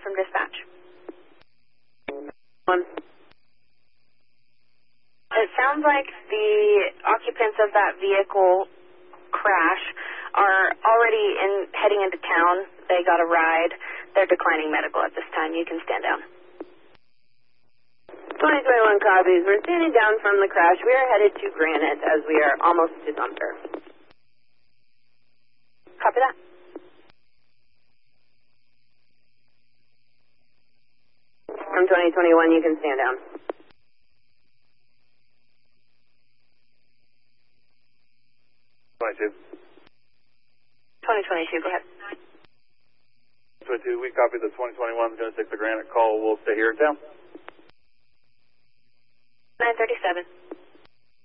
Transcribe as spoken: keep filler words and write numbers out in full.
from dispatch. One. It sounds like the occupants of that vehicle crash are already in heading into town. They got a ride. They're declining medical at this time. You can stand down. twenty twenty-one copies. We're standing down from the crash. We are headed to Granite as we are almost to Sumter. Copy that. From twenty twenty-one, you can stand down. twenty-two. twenty twenty-two, go ahead. twenty-two, we copy the twenty twenty-one is going to take the Granite call. We'll stay here in town. nine thirty-seven.